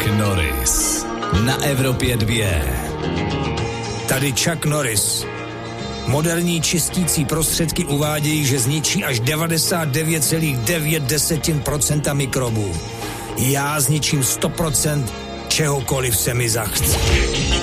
Chuck Norris na Evropě 2. Tady Chuck Norris. Moderní čistící prostředky uvádějí, že zničí až 99,9% mikrobů. Já zničím 100% čehokoliv se mi zachce.